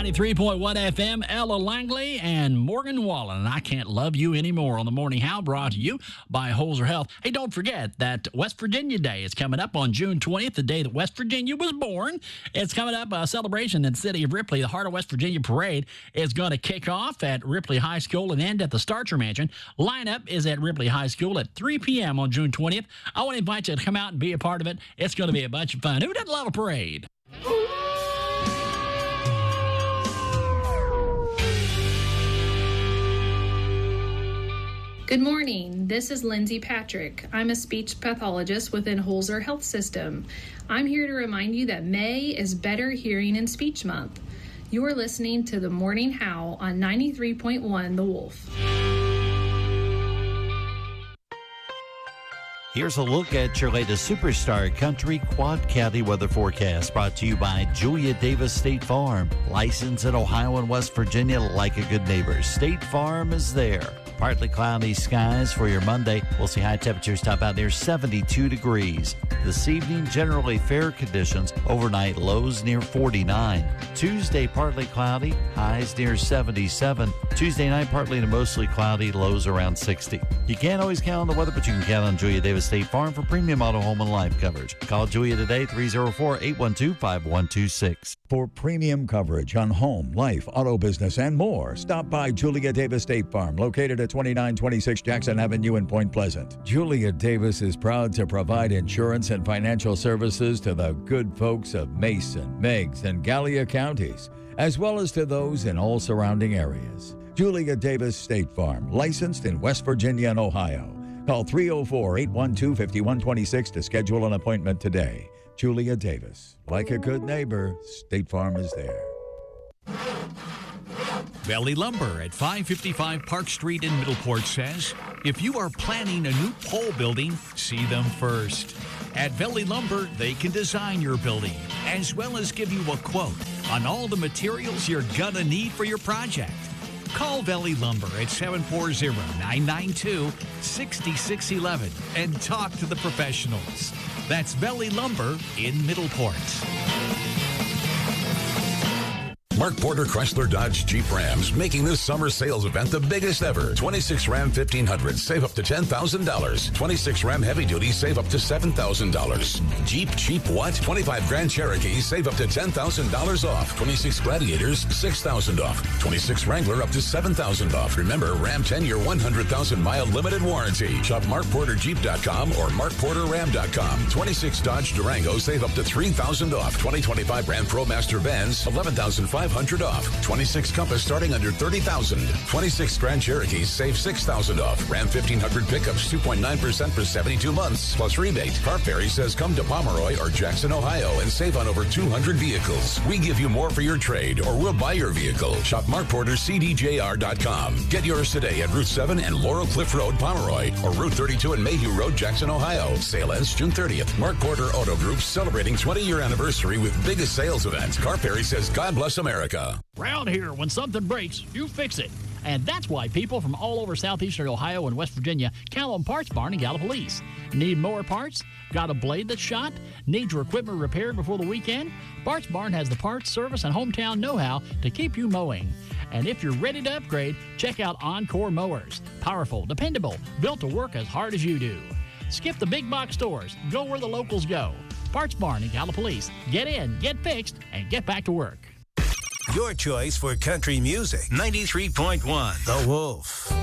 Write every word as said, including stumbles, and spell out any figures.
ninety-three point one F M, Ella Langley and Morgan Wallen. I Can't Love You Anymore on the Morning How, brought to you by Holzer Health. Hey, don't forget that West Virginia Day is coming up on June twentieth, the day that West Virginia was born. It's coming up, a celebration in the city of Ripley. The Heart of West Virginia Parade is going to kick off at Ripley High School and end at the Starcher Mansion. Lineup is at Ripley High School at three p.m. on June twentieth. I want to invite you to come out and be a part of it. It's going to be a bunch of fun. Who doesn't love a parade? Good morning. This is Lindsay Patrick. I'm a speech pathologist within Holzer Health System. I'm here to remind you that May is Better Hearing and Speech Month. You are listening to the Morning How on ninety-three point one The Wolf. Here's a look at your latest Superstar Country Quad County weather forecast, brought to you by Julia Davis State Farm. Licensed in Ohio and West Virginia like a good neighbor. State Farm is there. Partly cloudy skies for your Monday. We'll see high temperatures top out near seventy-two degrees. This evening, generally fair conditions. Overnight, lows near forty-nine. Tuesday, partly cloudy. Highs near seventy-seven. Tuesday night, partly to mostly cloudy. Lows around sixty. You can't always count on the weather, but you can count on Julia Davis State Farm for premium auto, home, and life coverage. Call Julia today, three oh four, eight one two, five one two six. For premium coverage on home, life, auto business, and more, stop by Julia Davis State Farm, located at twenty-nine twenty-six Jackson Avenue in Point Pleasant. Julia Davis is proud to provide insurance and financial services to the good folks of Mason, Meigs, and Gallia counties, as well as to those in all surrounding areas. Julia Davis State Farm, licensed in West Virginia and Ohio. Call three oh four, eight one two, five one two six to schedule an appointment today. Julia Davis. Like a good neighbor, State Farm is there. Valley Lumber at five fifty-five Park Street in Middleport says, if you are planning a new pole building, see them first. At Valley Lumber, they can design your building, as well as give you a quote on all the materials you're gonna need for your project. Call Valley Lumber at seven four zero, nine nine two, six six one one and talk to the professionals. That's Valley Lumber in Middleport. Mark Porter Chrysler Dodge Jeep Rams making this summer sales event the biggest ever. twenty-six Ram fifteen hundred, save up to ten thousand dollars. twenty-six Ram Heavy Duty, save up to seven thousand dollars. Jeep cheap what? twenty-five Grand Cherokee, save up to ten thousand dollars off. twenty-six Gladiators, six thousand dollars off. twenty-six Wrangler, up to seven thousand dollars off. Remember, Ram ten-year, one hundred thousand mile limited warranty. Shop mark porter jeep dot com or mark porter ram dot com. twenty-six Dodge Durango, save up to three thousand dollars off. twenty twenty-five Ram ProMaster Vans, eleven thousand five hundred dollars off. twenty-six Compass starting under thirty thousand dollars. twenty-six Grand Cherokees save six thousand dollars off. Ram fifteen hundred pickups two point nine percent for seventy-two months plus rebate. Car Ferry says come to Pomeroy or Jackson, Ohio and save on over two hundred vehicles. We give you more for your trade or we'll buy your vehicle. Shop mark porter c d j r dot com. Get yours today at Route seven and Laurel Cliff Road, Pomeroy, or Route thirty-two and Mayhew Road, Jackson, Ohio. Sale ends June thirtieth. Mark Porter Auto Group celebrating twenty-year anniversary with biggest sales event. Car Ferry says God bless America. Round here, when something breaks, you fix it. And that's why people from all over southeastern Ohio and West Virginia count on Parts Barn and Gallipolis. Need more parts? Got a blade that's shot? Need your equipment repaired before the weekend? Parts Barn has the parts, service, and hometown know-how to keep you mowing. And if you're ready to upgrade, check out Encore Mowers. Powerful, dependable, built to work as hard as you do. Skip the big box stores. Go where the locals go. Parts Barn and Gallipolis. Get in, get fixed, and get back to work. Your choice for country music. ninety-three point one The Wolf.